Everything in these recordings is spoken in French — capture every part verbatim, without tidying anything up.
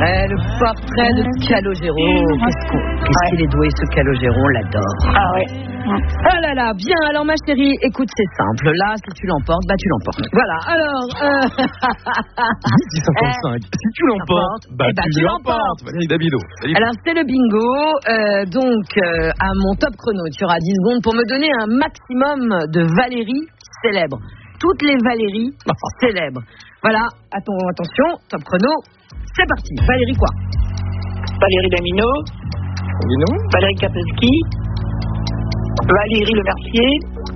Eh, le portrait de Calogero. Qu'est-ce qu'on, qu'est-ce qu'il est doué, ce Calogero, on l'adore. Ah ouais. Ah là là, bien, alors ma chérie, écoute, c'est simple. Là, si tu l'emportes, bah tu l'emportes. Voilà, alors... Euh... dix cinquante-cinq. Eh, si tu l'emportes, bah, eh bah tu, tu l'emportes. Valérie Damido. Valérie. Alors, c'est le bingo. Euh, donc, euh, à mon top chrono, tu auras dix secondes pour me donner un maximum de Valérie célèbres. Toutes les Valérie célèbres. Voilà, attends, attention, top chrono, c'est parti. Valérie quoi? Valérie Damido. Damido. Valérie Kapelski. Valérie Le Mercier.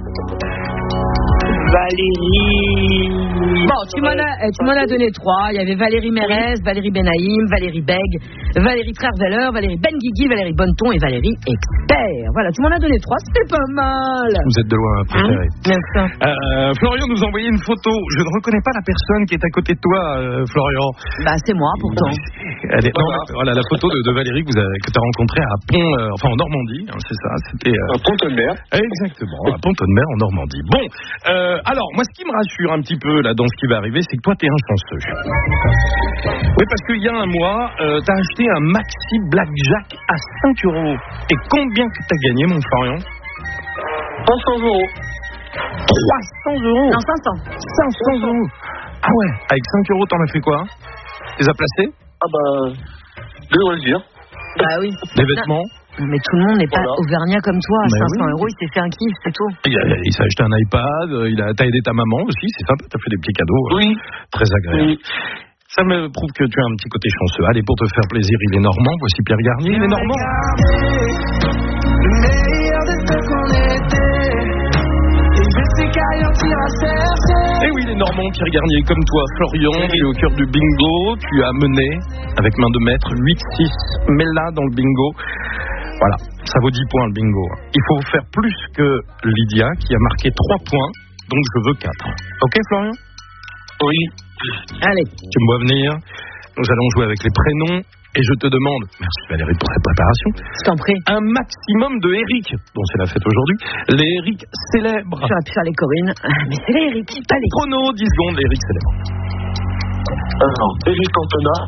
Valérie... Bon, tu m'en as, tu m'en as donné trois. Il y avait Valérie Mérez, Valérie Benaïm, Valérie Beg, Valérie Frère-Veller, Valérie Benguigui, Valérie Bonneton et Valérie Expert. Voilà, tu m'en as donné trois, c'était pas mal. Vous êtes de loin préféré. Hein, euh, Florian nous a envoyé une photo. Je ne reconnais pas la personne qui est à côté de toi, euh, Florian. Bah, c'est moi, pourtant. Elle est, non, voilà, la photo de, de Valérie que, vous avez, que tu as rencontrée à Pont, euh, enfin en Normandie, hein, c'est ça. C'était euh, à Pont-de-Mer. Exactement, à Pont-de-Mer en Normandie. Bon, euh, alors, moi, ce qui me rassure un petit peu là dans ce qui va arriver, c'est que toi, t'es un chanceux. Oui, parce qu'il y a un mois, euh, t'as acheté un Maxi Blackjack à cinq euros. Et combien que t'as gagné, mon Florian? trois cents euros. trois cents euros. Non, cinq cents. cinq cents euros. Ah ouais. Avec cinq euros, t'en as fait quoi? Tu les as placés? Ah bah, de loisirs. Bah oui. Des vêtements? Mais tout le monde n'est pas voilà. auvergnat comme toi. À mais cinq cents oui. euros, il s'est fait un kiff, c'est tout. Il, a, il s'est acheté un iPad, il a, t'as aidé ta maman aussi, c'est sympa, t'as fait des petits cadeaux. Oui. Euh, très agréable. Oui. Ça me prouve que tu as un petit côté chanceux. Allez, pour te faire plaisir, il est normand. Voici Pierre Garnier, il est normand. Le meilleur de ce qu'on était. Et je sais qu'ailleurs tu iras chercher. Eh oui, les Normands, Pierre Garnier, comme toi, Florian, il est au cœur du bingo. Tu as mené, avec main de maître, huit six. Mets-la dans le bingo. Voilà, ça vaut dix points le bingo. Il faut faire plus que Lydia, qui a marqué trois points, donc je veux quatre. Ok, Florian? Oui. Allez. Tu me vois venir. Nous allons jouer avec les prénoms. Et je te demande, merci Valérie pour cette préparation, Je t'en prie. un maximum de Eric, dont c'est la fête aujourd'hui, les Eric célèbres. J'aurais pu faire les Corinne, mais c'est les Eric. Allez. Chrono, dix secondes, les Eric célèbres. Alors, Éric Cantona.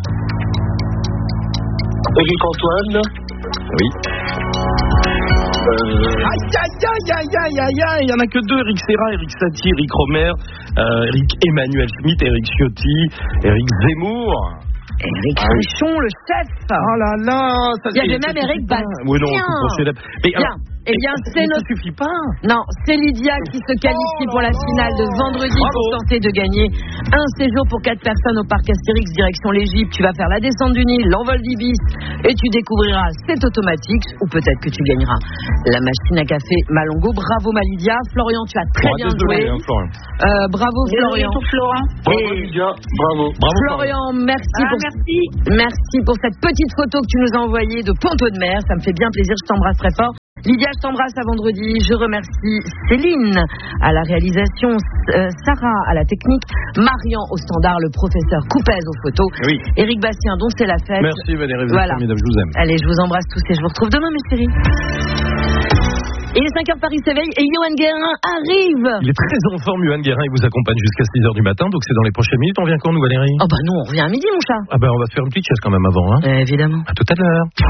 Éric Antoine. Oui. Euh... Aïe, aïe, aïe, aïe, aïe, aïe, aïe, il n'y en a que deux, Eric Serra, Eric Satie, Eric Romer, euh, Eric Emmanuel Schmitt, Eric Ciotti, Eric Zemmour. Eric Richon, le chef. Oh là là, ça, il y avait même Eric Bastien. Oui, non, c'est trop célèbre. Mais alors, eh bien, c'est ça notre... suffit pas. Non, c'est Lydia qui se qualifie oh pour la finale de vendredi Bravo. pour tenter de gagner un séjour pour quatre personnes au parc Astérix direction l'Égypte. Tu vas faire la descente du Nil, l'envol d'Ibis et tu découvriras cet automatique ou peut-être que tu gagneras la machine à café Malongo. Bravo ma Lydia. Florian, tu as très Oh, bien désolé, joué. hein, Florian. Euh, bravo Florian. Pour Florent. Bravo Lydia, bravo. Bravo Florian, merci Ah, pour merci. merci pour cette petite photo que tu nous as envoyée de Pont-de-Mer. Ça me fait bien plaisir. Je t'embrasse très fort. Lydia, je t'embrasse à vendredi. Je remercie Céline à la réalisation, euh, Sarah à la technique, Marian au standard, le professeur Coupez aux photos, Oui. Éric Bastien dont c'est la fête. Merci Valérie, vous êtes Voilà. formidable, je vous aime. Allez, je vous embrasse tous et je vous retrouve demain mes chéris. Il est cinq heures, Paris s'éveille et Johan Guérin arrive. Il est très en forme, Johan Guérin, il vous accompagne jusqu'à six heures du matin, donc c'est dans les prochaines minutes. On vient quand nous Valérie? Oh bah non, on revient à midi mon chat. Ah ben on va se faire une petite chaise quand même avant, hein. Euh, évidemment. À tout à l'heure.